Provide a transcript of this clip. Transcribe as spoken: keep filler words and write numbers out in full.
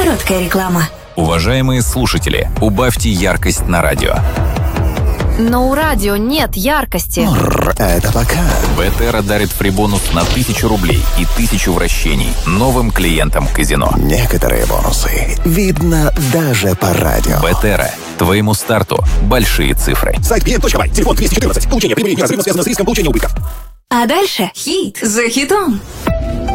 Короткая реклама. Уважаемые слушатели, убавьте яркость на радио. Но у радио нет яркости. Это пока. Бетера дарит фрибонус на тысячу рублей и тысячу вращений новым клиентам казино. Некоторые бонусы видно даже по радио. Бетера. Твоему старту большие цифры. Сайт клиент точка бай. Телефон двести четырнадцать. Получение прибыли неразрывно связано с риском получения убытков. А дальше хит за хитом.